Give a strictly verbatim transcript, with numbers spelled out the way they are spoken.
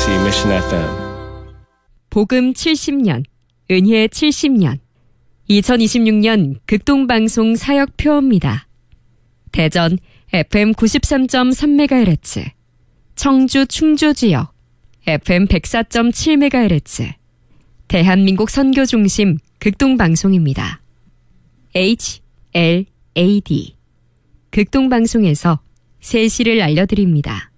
케이비씨 Mission 에프엠. 복음 칠십 년, 은혜 칠십 년, 이천이십육 년 극동방송 사역표입니다. 대전 에프엠 구십삼 점 삼 메가헤르츠, 청주 충주 지역 에프엠 백사 점 칠 메가헤르츠, 대한민국 선교중심 극동방송입니다. 에이치 엘 에이 디 극동방송에서 세시를 알려드립니다.